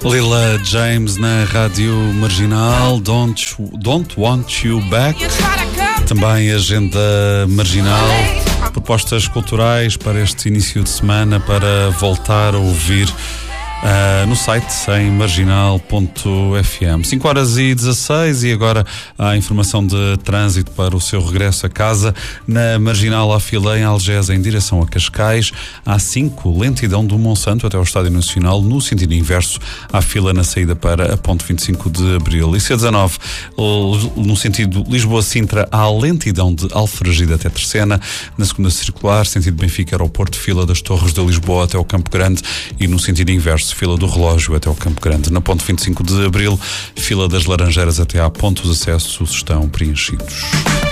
Lila James na Rádio Marginal, Don't Want You Back. Também agenda marginal, propostas culturais para este início de semana, para voltar a ouvir no site em marginal.fm. 5h16 e agora a informação de trânsito para o seu regresso a casa. Na Marginal há fila em Algés em direção a Cascais. A5, lentidão do Monsanto até ao Estádio Nacional. No sentido inverso, há fila na saída para a ponte 25 de Abril. E C19, no sentido Lisboa-Sintra, há lentidão de Alfragide até Terceira. Na segunda circular, sentido Benfica-Aeroporto, fila das Torres de Lisboa até ao Campo Grande. E no sentido inverso, fila do Relógio até ao Campo Grande. Na ponte 25 de Abril, fila das Laranjeiras até à ponte, os acessos estão preenchidos.